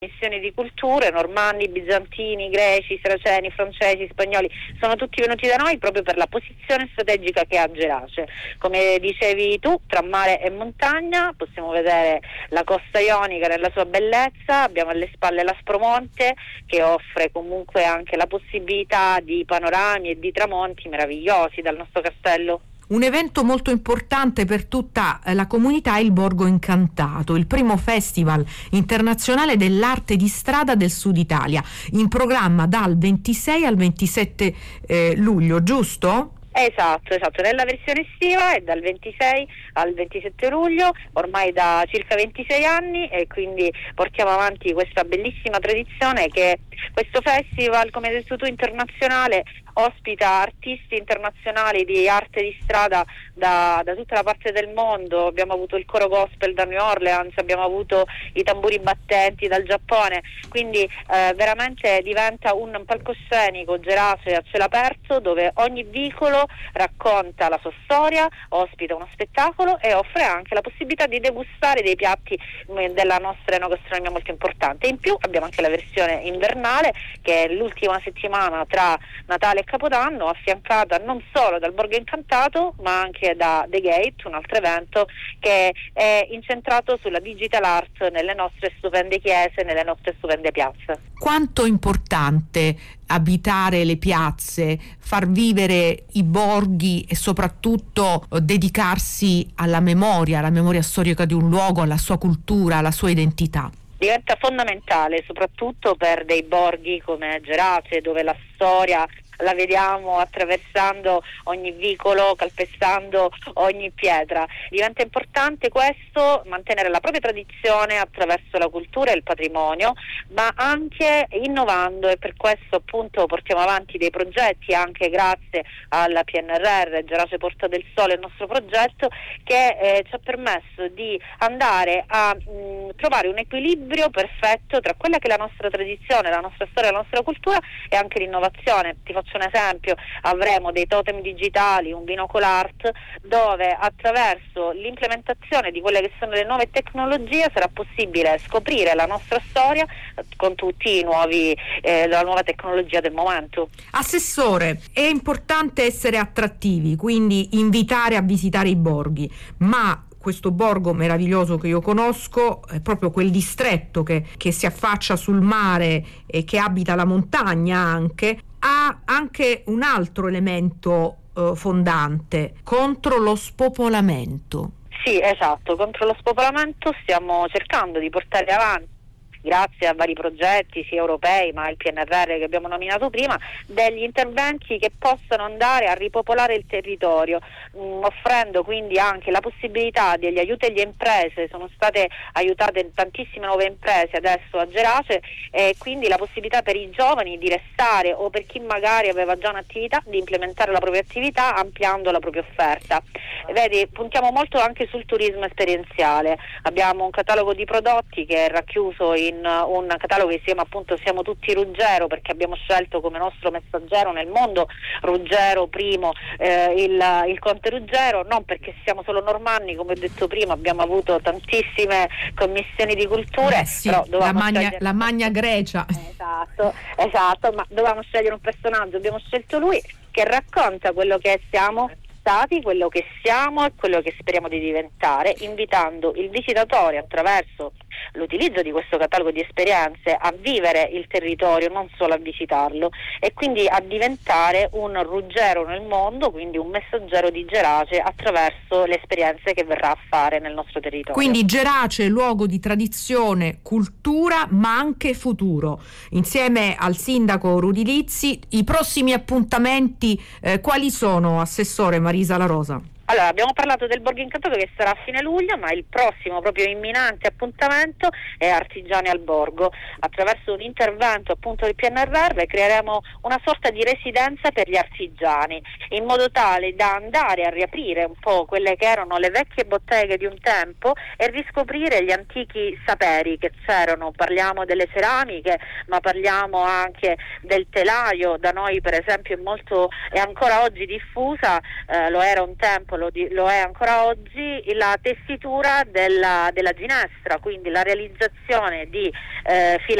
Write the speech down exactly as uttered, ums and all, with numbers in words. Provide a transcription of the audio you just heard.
missioni di culture, normanni, bizantini, greci, saraceni, francesi, spagnoli, sono tutti venuti da noi proprio per la posizione strategica che ha Gerace. Come dicevi tu, tra mare e montagna possiamo vedere la costa ionica nella sua bellezza, abbiamo alle spalle l'Aspromonte che offre comunque anche la possibilità di panorami e di tramonti meravigliosi dal nostro castello. Un evento molto importante per tutta la comunità è il Borgo Incantato, il primo festival internazionale dell'arte di strada del Sud Italia, in programma dal ventisei al ventisette eh, luglio, giusto? Esatto, esatto, nella versione estiva è dal ventisei al ventisette luglio, ormai da circa ventisei anni, e quindi portiamo avanti questa bellissima tradizione che questo festival, come hai detto tu, internazionale, ospita artisti internazionali di arte di strada da, da tutta la parte del mondo. Abbiamo avuto il coro gospel da New Orleans, abbiamo avuto i tamburi battenti dal Giappone, quindi eh, veramente diventa un palcoscenico Gerace a cielo aperto dove ogni vicolo racconta la sua storia, ospita uno spettacolo e offre anche la possibilità di degustare dei piatti della nostra enogastronomia molto importante. In più abbiamo anche la versione invernale, che è l'ultima settimana tra Natale e Capodanno, affiancata non solo dal Borgo Incantato ma anche da The Gate, un altro evento che è incentrato sulla digital art nelle nostre stupende chiese, nelle nostre stupende piazze. Quanto è importante abitare le piazze, far vivere i borghi e soprattutto dedicarsi alla memoria, alla memoria storica di un luogo, alla sua cultura, alla sua identità? Diventa fondamentale soprattutto per dei borghi come Gerace, dove la storia la vediamo attraversando ogni vicolo, calpestando ogni pietra. Diventa importante questo, mantenere la propria tradizione attraverso la cultura e il patrimonio, ma anche innovando, e per questo appunto portiamo avanti dei progetti anche grazie alla P N R R, Gerace Porta del Sole, il nostro progetto, che eh, ci ha permesso di andare a mh, trovare un equilibrio perfetto tra quella che è la nostra tradizione, la nostra storia, la nostra cultura e anche l'innovazione. Ti faccio un esempio: avremo dei totem digitali, un binocle art, dove attraverso l'implementazione di quelle che sono le nuove tecnologie sarà possibile scoprire la nostra storia con tutti i nuovi eh, la nuova tecnologia del momento. Assessore, è importante essere attrattivi, quindi invitare a visitare i borghi, ma questo borgo meraviglioso che io conosco, è proprio quel distretto che, che si affaccia sul mare e che abita la montagna anche, ha anche un altro elemento eh, fondante, contro lo spopolamento. Sì, esatto, contro lo spopolamento stiamo cercando di portare avanti, grazie a vari progetti sia europei ma il P N R R che abbiamo nominato prima, degli interventi che possano andare a ripopolare il territorio, mh, offrendo quindi anche la possibilità degli aiuti alle imprese. Sono state aiutate tantissime nuove imprese adesso a Gerace, e quindi la possibilità per i giovani di restare, o per chi magari aveva già un'attività, di implementare la propria attività ampliando la propria offerta. Vedi, puntiamo molto anche sul turismo esperienziale. Abbiamo un catalogo di prodotti che è racchiuso in un catalogo che si chiama appunto Siamo tutti Ruggero, perché abbiamo scelto come nostro messaggero nel mondo Ruggero primo, eh, il, il conte Ruggero, non perché siamo solo normanni, come ho detto prima, abbiamo avuto tantissime commissioni di culture, eh sì, però la magna, la magna Grecia. Esatto, esatto, ma dovevamo scegliere un personaggio, abbiamo scelto lui, che racconta quello che siamo stati, quello che siamo e quello che speriamo di diventare, invitando il visitatore attraverso l'utilizzo di questo catalogo di esperienze a vivere il territorio, non solo a visitarlo, e quindi a diventare un ruggero nel mondo, quindi un messaggero di Gerace attraverso le esperienze che verrà a fare nel nostro territorio. Quindi Gerace, luogo di tradizione, cultura, ma anche futuro. Insieme al sindaco Rudy Lizzi, i prossimi appuntamenti eh, quali sono, Assessore Marisa La Rosa? Allora, abbiamo parlato del Borgo Incantato che sarà a fine luglio, ma il prossimo, proprio imminente appuntamento è Artigiani al Borgo. Attraverso un intervento appunto del P N R R creeremo una sorta di residenza per gli artigiani, in modo tale da andare a riaprire un po' quelle che erano le vecchie botteghe di un tempo e riscoprire gli antichi saperi che c'erano. Parliamo delle ceramiche, ma parliamo anche del telaio. Da noi per esempio è molto, è ancora oggi diffusa, eh, lo era un tempo lo, lo è ancora oggi, la tessitura della, della ginestra, quindi la realizzazione di eh,